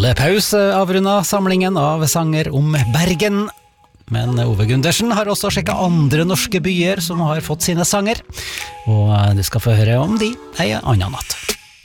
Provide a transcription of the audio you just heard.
Ole Paus avrundet samlingen av sanger om Bergen, men Ove Gundersen har også sjekket andre norske byer som har fått sine sanger, og du skal få høre om de en annen natt.